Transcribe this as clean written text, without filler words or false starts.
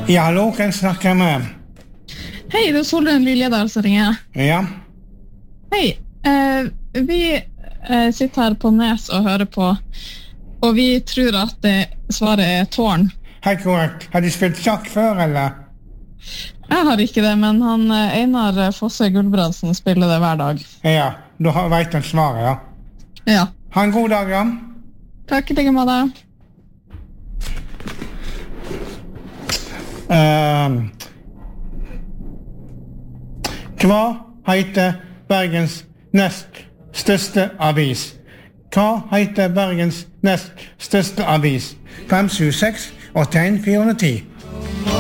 Ja, hallo, hvem snakker med? Hei, det Solrun Liljedal som ringer. Ja. Hei, vi sitter her på Nes og hører på, og vi tror at svaret tårn. Helt korrekt. Har de spilt sjakk før, eller? Jeg har ikke det, men han Einar Fosse Gulbrandsen spiller det hver dag. Ja, du vet han svaret, ja. Ja. Ha en god dag, da. Takk i like måte. Hva heter Bergens nest største avis? Hva heter Bergens nest største avis? 576 og tegn 410.